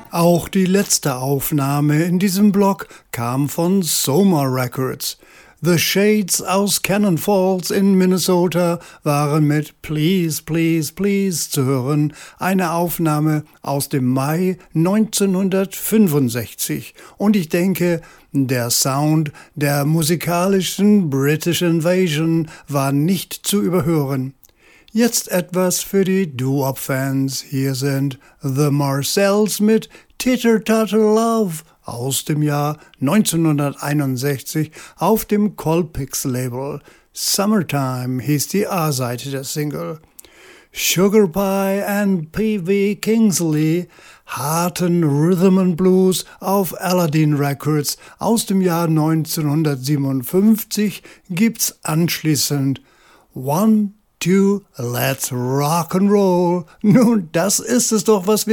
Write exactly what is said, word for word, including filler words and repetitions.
Auch die letzte Aufnahme in diesem Block kam von Soma Records. The Shades aus Cannon Falls in Minnesota waren mit Please, Please, Please zu hören, eine Aufnahme aus dem Mai neunzehnhundertfünfundsechzig. Und ich denke, der Sound der musikalischen British Invasion war nicht zu überhören. Jetzt etwas für die Doo-Wop-Fans. Hier sind The Marcells mit Titter Tatter Love aus dem Jahr neunzehnhunderteinundsechzig auf dem Colpix-Label. Summertime hieß die A-Seite der Single. Sugar Pie and P V Kingsley, harten Rhythm and Blues auf Aladdin Records aus dem Jahr neunzehnhundertsiebenundfünfzig gibt's anschließend One, Two, Let's Rock and Roll. Nun, das ist es doch, was wir